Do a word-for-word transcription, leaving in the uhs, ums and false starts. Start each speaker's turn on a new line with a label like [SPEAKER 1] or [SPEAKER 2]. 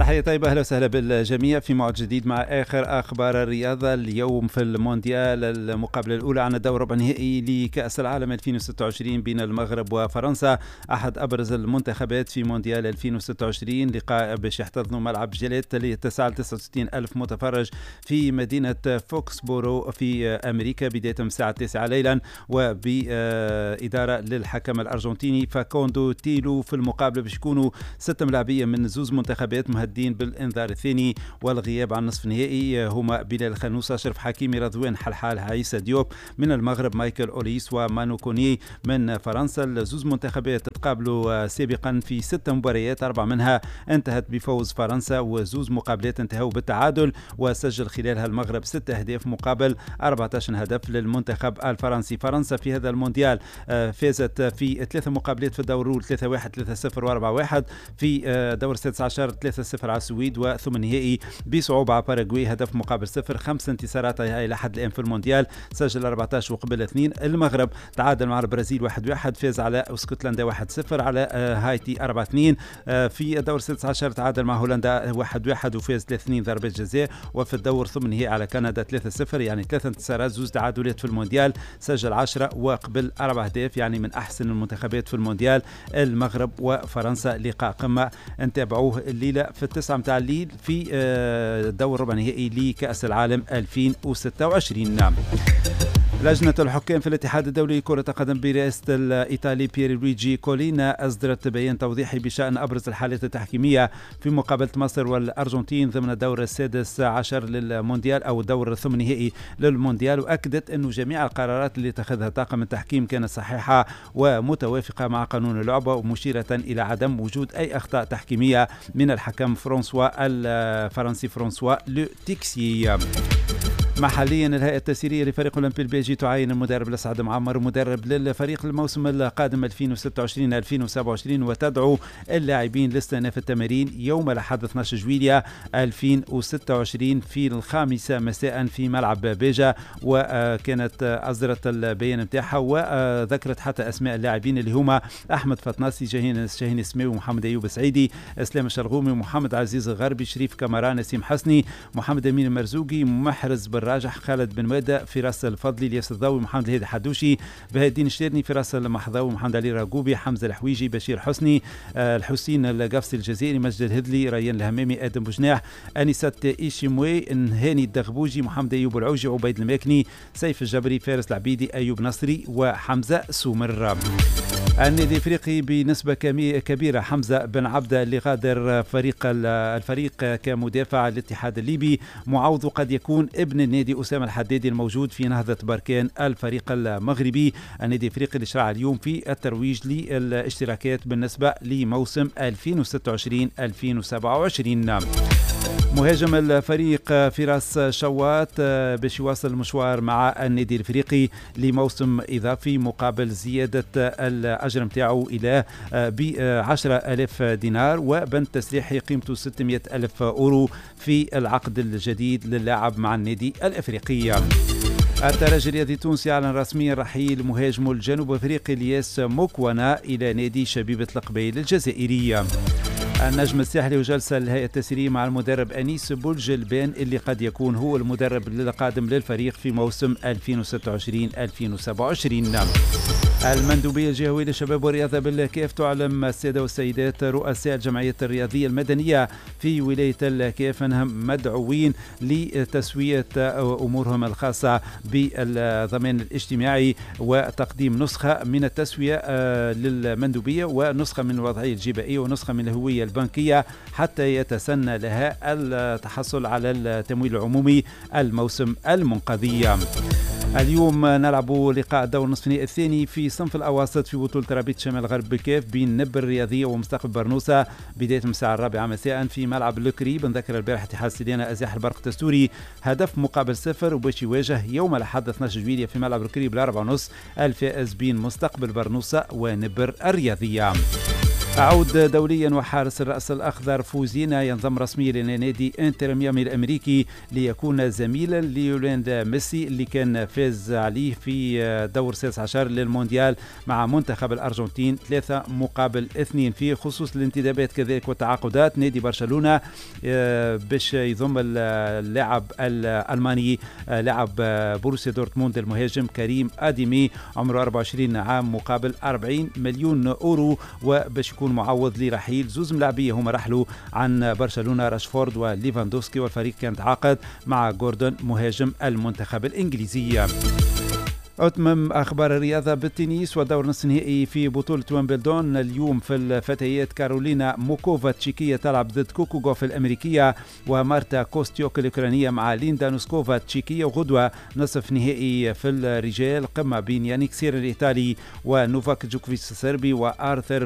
[SPEAKER 1] تحية طيبة، أهلا وسهلا بالجميع في موعد جديد مع آخر أخبار الرياضة. اليوم في المونديال المقابلة الأولى عن الدور ربع نهائي لكأس العالم ألفين وستة وعشرين بين المغرب وفرنسا، أحد أبرز المنتخبات في مونديال ألفين وستة وعشرين. لقاء باش يحتضنوا ملعب جيليت اللي تسع تسعة وستين ألف متفرج في مدينة فوكسبورو في أمريكا، بداية من الساعة التاسعة ليلا وبإدارة للحكم الأرجنتيني فاكوندو تيلو. في المقابلة باش يكونوا ستة ملاعبية من زوز منتخبات مهدين بالإنذار الثاني والغياب عن نصف النهائي، هما بلال الخنوس، أشرف حكيمي، رضوان حلحال، عيسى ديوب. من المغرب مايكل أوليس ومانو كوني. من فرنسا الزوز منتخبات تقابلوا سابقا في ست مباريات، أربع منها انتهت بفوز فرنسا وزوز مقابلات انتهوا بالتعادل، وسجل خلالها المغرب ست أهداف مقابل أربعة عشر هدف للمنتخب الفرنسي. فرنسا في هذا المونديال فازت في ثلاثة مقابلات في الدور الأول، ثلاثة واحد، ثلاثة صفر وأربعة واحد. في دور السادس عشر ثلاثة صفر على السويد، وثم النهائي بصعوبة على باراغواي هدف مقابل صفر. خمس انتصارات إلى حد الآن في المونديال، سجل أربعة عشر وقبل اثنين. المغرب تعادل مع البرازيل واحد واحد، فاز على اسكتلندا واحد صفر، على هايتي أربعة اثنين. في الدور السادس عشر تعادل مع هولندا واحد واحد وفاز ثلاثة اثنين ضربات جزاء. وفي الدور ثم النهائي على كندا ثلاثة صفر، يعني ثلاث انتصارات زوز تعادلات في المونديال، سجل عشرة وقبل أربع أهداف، يعني من أحسن المنتخبات في المونديال. المغرب وفرنسا لقاء قمة نتابعوه الليلة في التسعة متاع الليل في دور ربع نهائي لكأس العالم ألفين وستة وعشرين. نعم. لجنة الحكام في الاتحاد الدولي لكرة القدم برئاسة الإيطالي بييرلويجي كولينا أصدرت بيان توضيحي بشأن أبرز الحالات التحكيمية في مقابلة مصر والأرجنتين ضمن الدور السادس عشر للمونديال أو الدور الثمن النهائي للمونديال، وأكدت أن جميع القرارات اللي اتخذها طاقم التحكيم كانت صحيحة ومتوافقة مع قانون اللعبة، ومشيرة إلى عدم وجود أي أخطاء تحكيمية من الحكم فرانسوا الفرنسي فرانسوا لو تيكسي. محليا الهيئة التسييرية لفريق الأولمبي البلجي تعين المدرب الأسعد معمر مدرب للفريق الموسم القادم ألفين وستة وعشرين ألفين وسبعة وعشرين، وتدعو اللاعبين لاستئناف التمارين يوم الأحد اثني عشر جويلية ألفين وستة وعشرين في الخامسة مساء في ملعب بيجا. وكانت أصدرت البيان متاعها وذكرت حتى أسماء اللاعبين اللي هما أحمد فطناسي، جاهين شاهين السماوي، محمد أيوب سعيدي، إسلام الشرغومي، محمد عزيز الغربي، شريف كمران، نسيم حسني، محمد أمين المرزوقي، محرز راجح، خالد بن مادة، فراس الفضلي، الياس الضوي، محمد الهادي حدوشي، بهاء الدين الشيرني، فراس المحضاوي، محمد علي راقوبي، حمزة الحويجي، بشير حسني، آه الحسين القفصي الجزائري، مجد الهدلي، ريان الهمامي، آدم بوجناح، أنيسات إيشيموي، هاني الدغبوجي، محمد أيوب العوجي، عبيد الماكني، سيف الجبري، فارس العبيدي، أيوب نصري، وحمزة سومر. النادي الافريقي بنسبة كبيرة حمزة بن عبدة اللي غادر فريق الفريق كمدافع الاتحاد الليبي، معوض قد يكون ابن النادي أسامة الحدادي الموجود في نهضة بركان الفريق المغربي. النادي الافريقي اللي شرع اليوم في الترويج للاشتراكات بالنسبة لموسم ألفين وستة وعشرين ألفين وسبعة وعشرين. مهاجم الفريق فراس شوات باش يواصل المشوار مع النادي الافريقي لموسم اضافي مقابل زياده الاجر نتاعو الى ب عشرة آلاف دينار، وبند تسريحي قيمته ستمائة ألف اورو في العقد الجديد للاعب مع النادي الافريقي. الترجي الرياضي التونسي اعلن رسميا رحيل مهاجمه الجنوب افريقي الياس موكوانا الى نادي شبيبه القبيل الجزائري. النجم الساحلي وجلسة الهيئة التسييرية مع المدرب أنيس بولجلبان اللي قد يكون هو المدرب القادم للفريق في موسم ألفين وستة وعشرين ألفين وسبعة وعشرين. المندوبية الجهوية للشباب والرياضة بالكاف تعلم السادة والسيدات رؤساء الجمعيات الرياضية المدنية في ولاية الكاف أنهم مدعوين لتسوية أمورهم الخاصة بالضمان الاجتماعي وتقديم نسخة من التسوية للمندوبية ونسخة من الوضعية الجبائية ونسخة من الهوية البنكية حتى يتسنى لها التحصل على التمويل العمومي الموسم المنقذي. اليوم نلعب لقاء دور نصف النهائي الثاني في صنف الأواسط في بطولة رابطة شمال غرب بالكاف بين نبر الرياضية ومستقبل برنوسة، بداية من الساعة الرابعة مساء في ملعب الكريب. نذكر البارح اتحاد سيدينا أزيح البرق التستوري هدف مقابل صفر، وباش يواجه يوم الأحد اثني عشر جويلية في ملعب الكريب الأربعة ونص الفائز بين مستقبل برنوسة ونبر الرياضية. عود دوليا وحارس الرأس الأخضر فوزينا ينضم رسميا لنادي انتر ميامي الأمريكي ليكون زميلا ليوليندا ميسي اللي كان فاز عليه في دور السادس عشر للمونديال مع منتخب الأرجنتين ثلاثة مقابل اثنين. في خصوص الانتدابات كذلك والتعاقدات، نادي برشلونة باش يضم اللاعب الألماني لاعب بروسيا دورتموند المهاجم كريم أديمي عمره أربعة وعشرين عام مقابل أربعين مليون أورو، وباش يكون معوض لرحيل زوز ملاعبيه هما رحلوا عن برشلونة، راشفورد وليفاندوسكي، والفريق كان تعاقد مع جوردون مهاجم المنتخب الإنجليزي. أتمم أخبار الرياضة بالتنس ودور نصف نهائي في بطولة ويمبلدون. اليوم في الفتيات كارولينا موكوفا التشيكية تلعب ضد كوكوغوف الأمريكية، ومارتا كوستيوك الأوكرانية مع ليندا نوسكوفا التشيكية. وغدوة نصف نهائي في الرجال قمة بين يانيك سير الإيطالي ونوفاك جوكوفيتش الصربي وآرثر